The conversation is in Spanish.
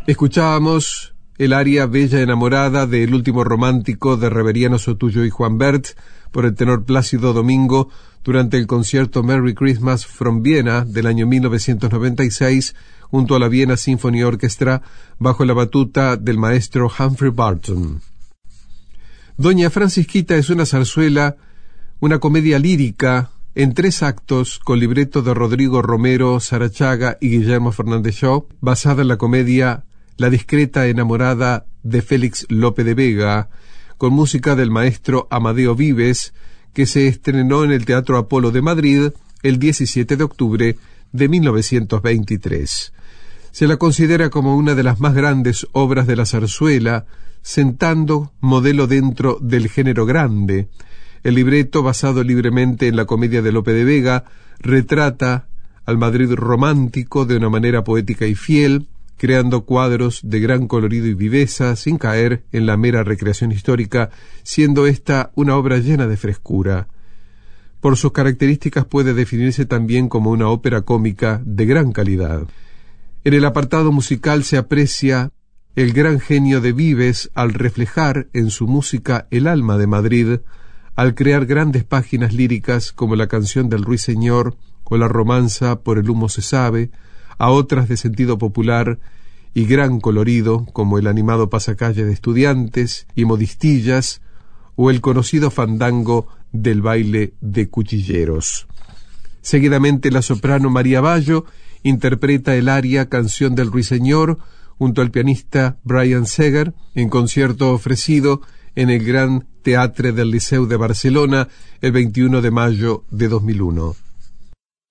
Escuchábamos el aria Bella Enamorada de El último romántico de Reveriano Sotuyo y Juan Bert por el tenor Plácido Domingo durante el concierto Merry Christmas from Vienna del año 1996 junto a la Vienna Symphony Orchestra bajo la batuta del maestro Humphrey Barton. Doña Francisquita es una zarzuela, una comedia lírica en 3 actos con libreto de Rodrigo Romero Sarachaga y Guillermo Fernández Shaw, basada en la comedia La discreta enamorada de Félix Lope de Vega, con música del maestro Amadeo Vives, que se estrenó en el Teatro Apolo de Madrid el 17 de octubre de 1923. Se la considera como una de las más grandes obras de la zarzuela, sentando modelo dentro del género grande. El libreto, basado libremente en la comedia de Lope de Vega, retrata al Madrid romántico de una manera poética y fiel, creando cuadros de gran colorido y viveza, sin caer en la mera recreación histórica, siendo esta una obra llena de frescura. Por sus características puede definirse también como una ópera cómica de gran calidad. En el apartado musical se aprecia el gran genio de Vives al reflejar en su música el alma de Madrid, al crear grandes páginas líricas como la canción del Ruiseñor o la romanza Por el humo se sabe, a otras de sentido popular y gran colorido como el animado pasacalle de estudiantes y modistillas o el conocido fandango del baile de cuchilleros. Seguidamente la soprano María Bayo interpreta el aria Canción del Ruiseñor junto al pianista Brian Seger en concierto ofrecido en el Gran Teatre del Liceu de Barcelona el 21 de mayo de 2001.